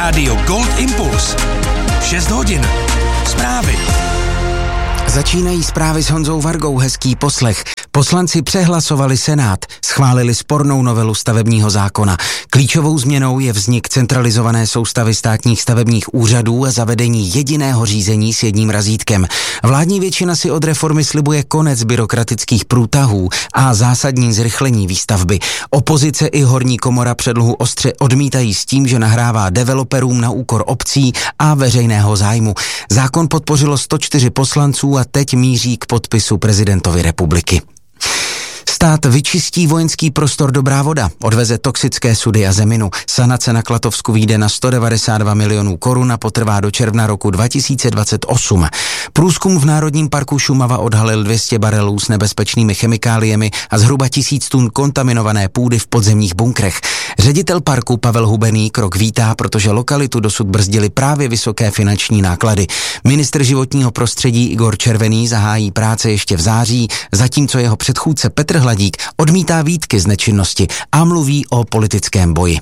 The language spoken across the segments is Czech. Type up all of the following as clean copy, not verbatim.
Rádio Gold Impuls. 6 hodin. Zprávy. Začínají zprávy s Honzou Vargou, hezký poslech. Poslanci přehlasovali Senát, schválili spornou novelu stavebního zákona. Klíčovou změnou je vznik centralizované soustavy státních stavebních úřadů a zavedení jediného řízení s jedním razítkem. Vládní většina si od reformy slibuje konec byrokratických průtahů a zásadní zrychlení výstavby. Opozice i horní komora předlohu ostře odmítají s tím, že nahrává developerům na úkor obcí a veřejného zájmu. Zákon podpořilo 104 poslanců a teď míří k podpisu prezidentovi republiky. Stát vyčistí vojenský prostor Dobrá Voda, odveze toxické sudy a zeminu. Sanace na Klatovsku vyjde na 192 milionů korun a potrvá do června roku 2028. Průzkum v Národním parku Šumava odhalil 200 barelů s nebezpečnými chemikáliemi a zhruba 1000 tun kontaminované půdy v podzemních bunkrech. Ředitel parku Pavel Hubený krok vítá, protože lokalitu dosud brzdily právě vysoké finanční náklady. Ministr životního prostředí Igor Červený zahájí práce ještě v září, zatímco jeho předchůdce Petr Hladík odmítá výtky z nečinnosti a mluví o politickém boji.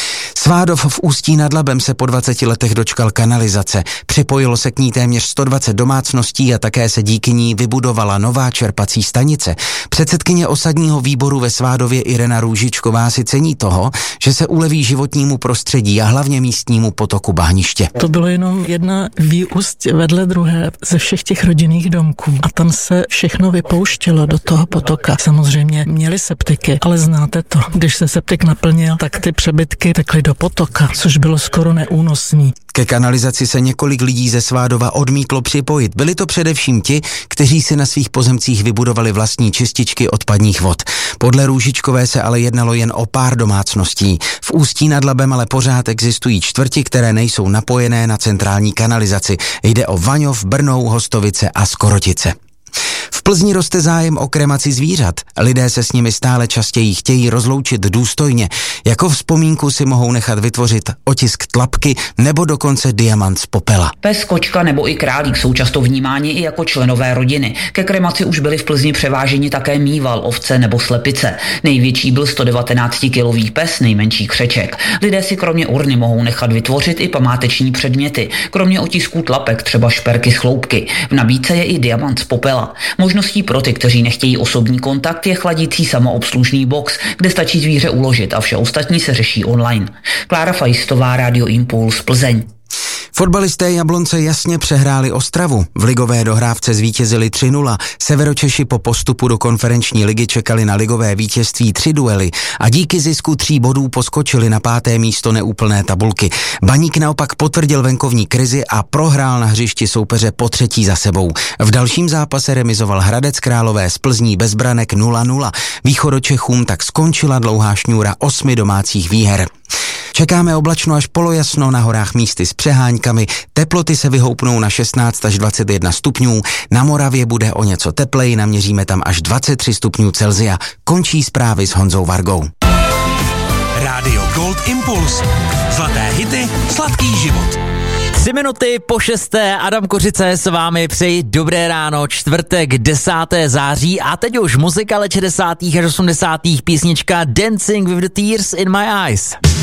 Svádov v Ústí nad Labem se po 20 letech dočkal kanalizace. Připojilo se k ní téměř 120 domácností a také se díky ní vybudovala nová čerpací stanice. Předsedkyně osadního výboru ve Svádově Irena Růžičková si cení toho, že se uleví životnímu prostředí a hlavně místnímu potoku Bahniště. To bylo jenom jedna výúst vedle druhé ze všech těch rodinných domků a tam se všechno vypouštělo do toho potoka. Samozřejmě měli septiky, ale znáte to, když se septik naplnil, tak ty přebytky tekly do potoka, což bylo skoro neúnosný. Ke kanalizaci se několik lidí ze Svádova odmítlo připojit. Byli to především ti, kteří si na svých pozemcích vybudovali vlastní čističky odpadních vod. Podle Růžičkové se ale jednalo jen o pár domácností. V Ústí nad Labem ale pořád existují čtvrti, které nejsou napojené na centrální kanalizaci. Jde o Vaňov, Brnou, Hostovice a Skorotice. V Plzni roste zájem o kremaci zvířat. Lidé se s nimi stále častěji chtějí rozloučit důstojně. Jako vzpomínku si mohou nechat vytvořit otisk tlapky nebo dokonce diamant z popela. Pes, kočka nebo i králík jsou často vnímáni i jako členové rodiny. Ke kremaci už byli v Plzni převáženi také mýval, ovce nebo slepice. Největší byl 119kilový pes, nejmenší křeček. Lidé si kromě urny mohou nechat vytvořit i památeční předměty. Kromě otisků tlapek třeba šperky z chloupky. V nabídce je i diamant z popela. Možností pro ty, kteří nechtějí osobní kontakt, je chladící samoobslužný box, kde stačí zvíře uložit a vše ostatní se řeší online. Klára Fajstová, Rádio Impuls, Plzeň. Fotbalisté Jablonce jasně přehráli Ostravu. V ligové dohrávce zvítězili 3-0. Severočeši po postupu do konferenční ligy čekali na ligové vítězství 3 duely a díky zisku 3 bodů poskočili na 5. místo neúplné tabulky. Baník naopak potvrdil venkovní krizi a prohrál na hřišti soupeře po 3. za sebou. V dalším zápase remizoval Hradec Králové z Plzní bez branek 0-0. Východočechům tak skončila dlouhá šňůra 8 domácích výher. Čekáme oblačno až polojasno, na horách místy s přeháňkami, teploty se vyhoupnou na 16 až 21 stupňů, na Moravě bude o něco tepleji, naměříme tam až 23 stupňů Celsia. Končí zprávy s Honzou Vargou. Rádio Gold Impuls. Zlaté hity, sladký život. 3 minuty po 6. Adam Kořice s vámi přeji dobré ráno, čtvrtek 10. září a teď už muzika let 60. až 80. písnička Dancing with the Tears in My Eyes.